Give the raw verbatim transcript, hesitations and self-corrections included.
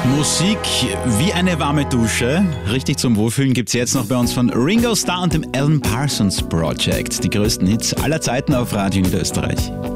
Musik wie eine warme Dusche. Richtig zum Wohlfühlen gibt's jetzt noch bei uns von Ringo Starr und dem Alan Parsons Project. Die größten Hits aller Zeiten auf Radio Niederösterreich.